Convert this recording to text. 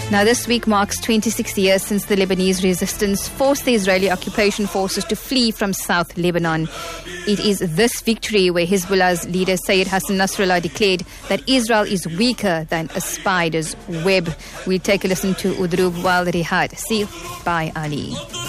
Now, this week marks 26 years since the Lebanese resistance forced the Israeli occupation forces to flee from South Lebanon. It is this victory where Hezbollah's leader Sayyid Hassan Nasrallah declared that Israel is weaker than a spider's web. We take a listen to Udrub Wal Rihad, Sif by Ali.